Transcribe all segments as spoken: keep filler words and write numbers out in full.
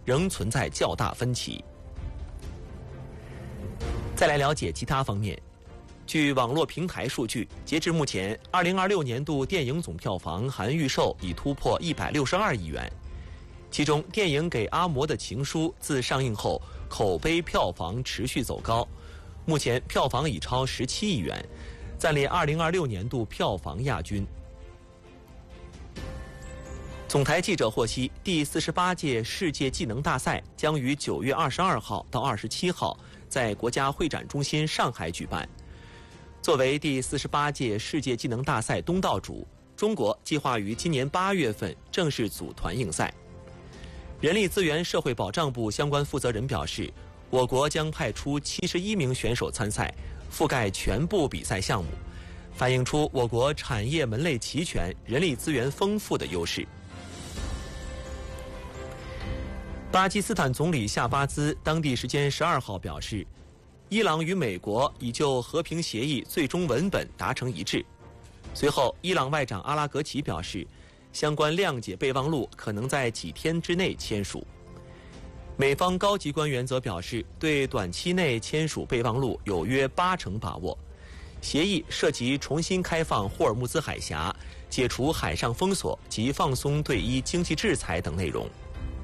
仍存在较大分歧。再来了解其他方面。据网络平台数据，截至目前，二零二六年度电影总票房含预售已突破一百六十二亿元。其中，电影《给阿嬷的情书》自上映后，口碑票房持续走高，目前票房已超十七亿元，暂列二零二六年度票房亚军。总台记者获悉，第四十八届世界技能大赛将于九月二十二号到二十七号在国家会展中心上海举办。作为第四十八届世界技能大赛东道主，中国计划于今年八月份正式组团应赛。人力资源社会保障部相关负责人表示，我国将派出七十一名选手参赛，覆盖全部比赛项目，反映出我国产业门类齐全、人力资源丰富的优势。巴基斯坦总理夏巴兹当地时间十二号表示，伊朗与美国已就和平协议最终文本达成一致。随后，伊朗外长阿拉格齐表示，相关谅解备忘录可能在几天之内签署。美方高级官员则表示，对短期内签署备忘录有约八成把握。协议涉及重新开放霍尔木兹海峡、解除海上封锁及放松对伊经济制裁等内容。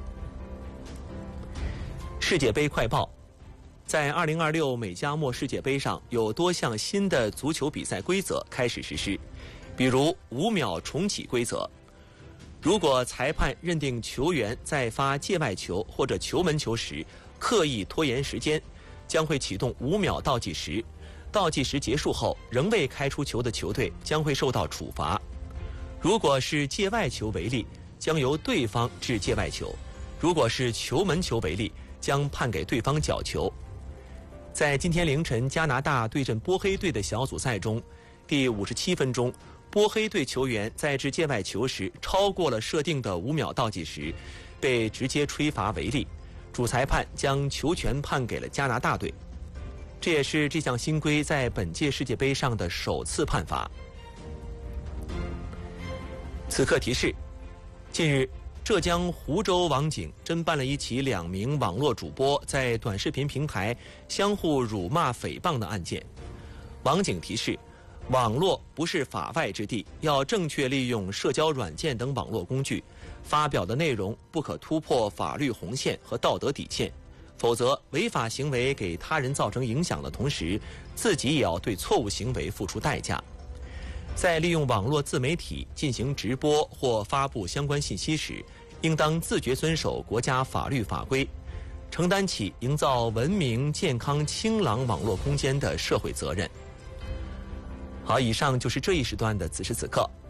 世界杯快报。在二零二六美加墨世界杯上，有多项新的足球比赛规则开始实施，比如五秒重启规则。如果裁判认定球员在发界外球或者球门球时刻意拖延时间，将会启动五秒倒计时。倒计时结束后，仍未开出球的球队将会受到处罚。如果是界外球为例，将由对方掷界外球；如果是球门球为例，将判给对方角球。在今天凌晨加拿大对阵波黑队的小组赛中，第五十七分钟，波黑队球员在掷界外球时超过了设定的五秒倒计时，被直接吹罚违例，主裁判将球权判给了加拿大队。这也是这项新规在本届世界杯上的首次判罚。此刻提示：近日，浙江湖州网警侦办了一起两名网络主播在短视频平台相互辱骂诽谤的案件。网警提示，网络不是法外之地，要正确利用社交软件等网络工具，发表的内容不可突破法律红线和道德底线，否则违法行为给他人造成影响的同时，自己也要对错误行为付出代价。在利用网络自媒体进行直播或发布相关信息时，应当自觉遵守国家法律法规，承担起营造文明、健康、清朗网络空间的社会责任。好，以上就是这一时段的此时此刻。